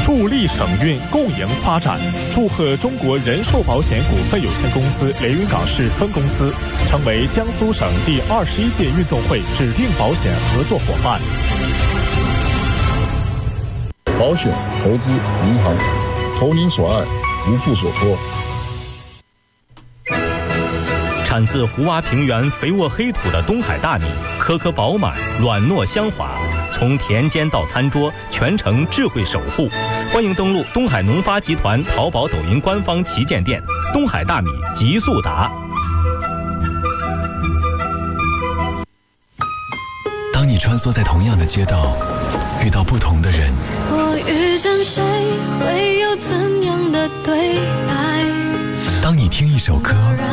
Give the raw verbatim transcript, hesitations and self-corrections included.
助力省运共赢发展。祝贺中国人寿保险股份有限公司连云港市分公司成为江苏省第二十一届运动会指定保险合作伙伴。 保险、投资、银行，投您所爱，无负所托。 产自胡洼平原肥沃黑土的东海大米，颗颗饱满，软糯香滑，从田间到餐桌，全程智慧守护。欢迎登录东海农发集团淘宝、抖音官方旗舰店，东海大米极速达。 当你穿梭在同样的街道，遇到不同的人， 我遇见谁会有怎样的对白？ 当你听一首歌，